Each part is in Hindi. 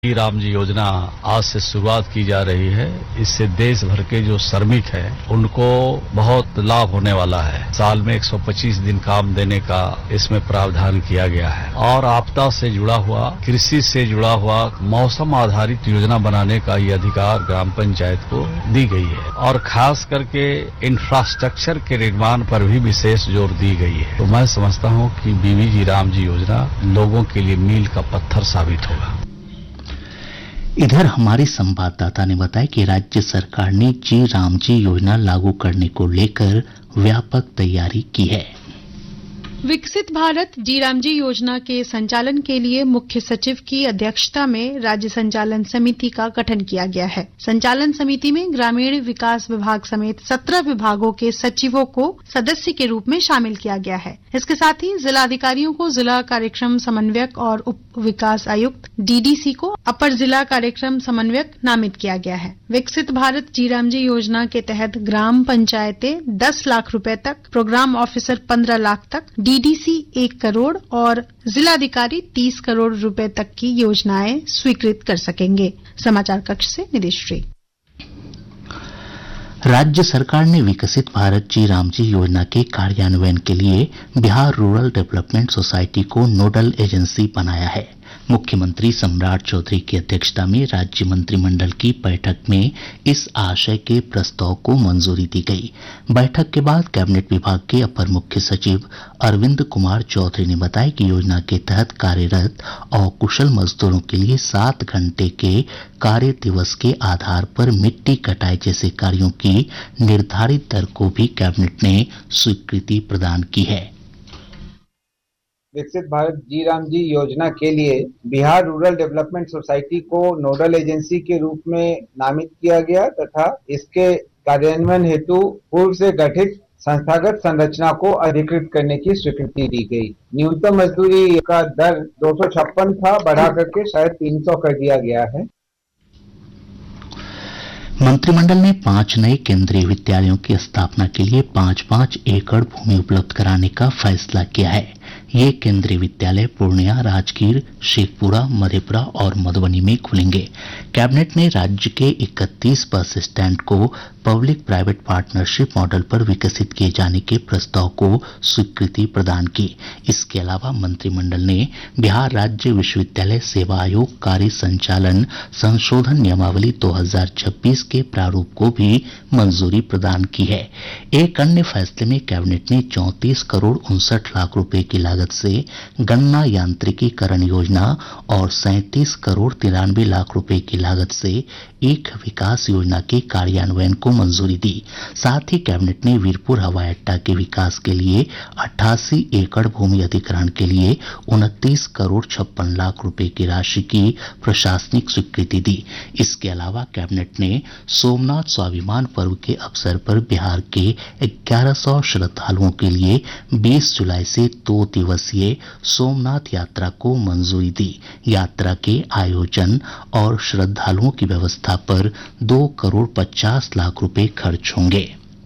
श्री राम जी योजना आज से शुरुआत की जा रही है। इससे देश भर के जो श्रमिक हैं उनको बहुत लाभ होने वाला है। साल में 125 दिन काम देने का इसमें प्रावधान किया गया है और आपदा से जुड़ा हुआ, कृषि से जुड़ा हुआ, मौसम आधारित योजना बनाने का ये अधिकार ग्राम पंचायत को दी गई है और खास करके इंफ्रास्ट्रक्चर के निर्माण पर भी विशेष जोर दी गई है। तो मैं समझता हूँ कि बीबी जी राम जी योजना लोगों के लिए मील का पत्थर साबित होगा। इधर हमारे संवाददाता ने बताया कि राज्य सरकार ने जी राम जी योजना लागू करने को लेकर व्यापक तैयारी की है। विकसित भारत जी राम जी योजना के संचालन के लिए मुख्य सचिव की अध्यक्षता में राज्य संचालन समिति का गठन किया गया है। संचालन समिति में ग्रामीण विकास विभाग समेत 17 विभागों के सचिवों को सदस्य के रूप में शामिल किया गया है। इसके साथ ही जिला अधिकारियों को जिला कार्यक्रम समन्वयक और उप विकास आयुक्त डीडीसी को अपर जिला कार्यक्रम समन्वयक नामित किया गया है। विकसित भारत जी राम जी योजना के तहत ग्राम पंचायतें 10 लाख रुपए तक, प्रोग्राम ऑफिसर 15 लाख तक, डीडीसी 1 करोड़ और जिलाधिकारी 30 करोड़ रुपए तक की योजनाएं स्वीकृत कर सकेंगे। समाचार कक्ष से निदेश्री। राज्य सरकार ने विकसित भारत जी राम जी योजना के कार्यान्वयन के लिए बिहार रूरल डेवलपमेंट सोसाइटी को नोडल एजेंसी बनाया है। मुख्यमंत्री सम्राट चौधरी की अध्यक्षता में राज्य मंत्रिमंडल की बैठक में इस आशय के प्रस्ताव को मंजूरी दी गई। बैठक के बाद कैबिनेट विभाग के अपर मुख्य सचिव अरविंद कुमार चौधरी ने बताया कि योजना के तहत कार्यरत और कुशल मजदूरों के लिए 7 घंटे के कार्य दिवस के आधार पर मिट्टी कटाई जैसे कार्यों की निर्धारित दर को भी कैबिनेट ने स्वीकृति प्रदान की है। विकसित भारत जी राम जी योजना के लिए बिहार रूरल डेवलपमेंट सोसाइटी को नोडल एजेंसी के रूप में नामित किया गया तथा इसके कार्यान्वयन हेतु पूर्व से गठित संस्थागत संरचना को अधिकृत करने की स्वीकृति दी गई। न्यूनतम मजदूरी का दर 256 था, बढ़ा करके शायद 300 कर दिया गया है। मंत्रिमंडल ने 5 नए केंद्रीय विद्यालयों की स्थापना के लिए 5-5 एकड़ भूमि उपलब्ध कराने का फैसला किया है। ये केंद्रीय विद्यालय पूर्णिया, राजगीर, शेखपुरा, मधेपुरा और मधुबनी में खुलेंगे। कैबिनेट ने राज्य के 31 बस स्टैंड को पब्लिक प्राइवेट पार्टनरशिप मॉडल पर विकसित किए जाने के प्रस्ताव को स्वीकृति प्रदान की। इसके अलावा मंत्रिमंडल ने बिहार राज्य विश्वविद्यालय सेवा आयोग कार्य संचालन संशोधन नियमावली 2026 के प्रारूप को भी मंजूरी प्रदान की है। एक अन्य फैसले में कैबिनेट ने 34 करोड़ 59 लाख रुपए की लागत से गन्ना यांत्रिकीकरण योजना और 37 करोड़ 93 लाख रुपए की लागत से एक विकास योजना के कार्यान्वयन को मंजूरी दी। साथ ही कैबिनेट ने वीरपुर हवाई अड्डा के विकास के लिए 88 एकड़ भूमि अधिग्रहण के लिए 29 करोड़ 56 लाख रुपए की राशि की प्रशासनिक स्वीकृति दी। इसके अलावा कैबिनेट ने सोमनाथ स्वाभिमान पर्व के अवसर पर बिहार के 1100 श्रद्धालुओं के लिए 20 जुलाई से 2 दिवसीय सोमनाथ यात्रा को मंजूरी दी। यात्रा के आयोजन और श्रद्धालुओं की व्यवस्था पर 2 करोड़ 50 लाख रुपए खर्च होंगे।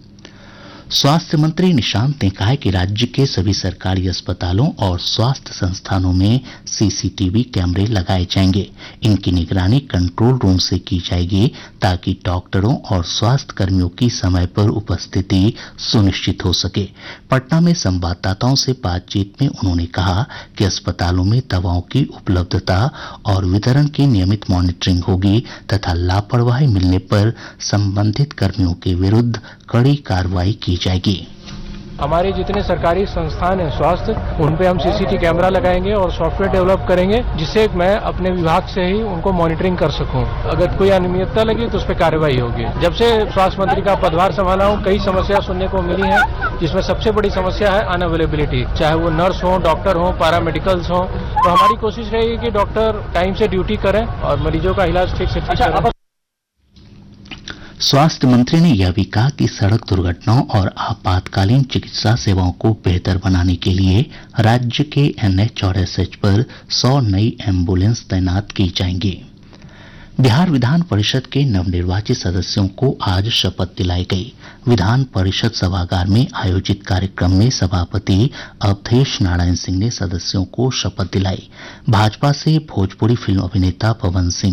स्वास्थ्य मंत्री निशांत ने कहा है कि राज्य के सभी सरकारी अस्पतालों और स्वास्थ्य संस्थानों में सीसीटीवी कैमरे लगाए जाएंगे। इनकी निगरानी कंट्रोल रूम से की जाएगी ताकि डॉक्टरों और स्वास्थ्य कर्मियों की समय पर उपस्थिति सुनिश्चित हो सके। पटना में संवाददाताओं से बातचीत में उन्होंने कहा कि अस्पतालों में दवाओं की उपलब्धता और वितरण की नियमित मॉनिटरिंग होगी तथा लापरवाही मिलने पर संबंधित कर्मियों के विरुद्ध कड़ी कार्रवाई की जाएगी। हमारे जितने सरकारी संस्थान हैं स्वास्थ्य, उन पे हम सीसीटीवी कैमरा लगाएंगे और सॉफ्टवेयर डेवलप करेंगे जिससे मैं अपने विभाग से ही उनको मॉनिटरिंग कर सकूं। अगर कोई अनियमितता लगी तो उस पर कार्रवाई होगी। जब से स्वास्थ्य मंत्री का पदभार संभाला हूं, कई समस्या सुनने को मिली है, जिसमें सबसे बड़ी समस्या है अनअवेलेबिलिटी, चाहे वो नर्स हो, डॉक्टर हो, पैरामेडिकल्स हो। तो हमारी कोशिश रहेगी कि डॉक्टर टाइम से ड्यूटी करें और मरीजों का इलाज ठीक से ठीक करें। स्वास्थ्य मंत्री ने यह भी कहा कि सड़क दुर्घटनाओं और आपातकालीन चिकित्सा सेवाओं को बेहतर बनाने के लिए राज्य के NH और SH पर 100 नई एम्बुलेंस तैनात की जाएंगी। बिहार विधान परिषद के नवनिर्वाचित सदस्यों को आज शपथ दिलाई गई। विधान परिषद सभागार में आयोजित कार्यक्रम में सभापति अवधेश नारायण सिंह ने सदस्यों को शपथ दिलाई। भाजपा से भोजपुरी फिल्म अभिनेता पवन सिंह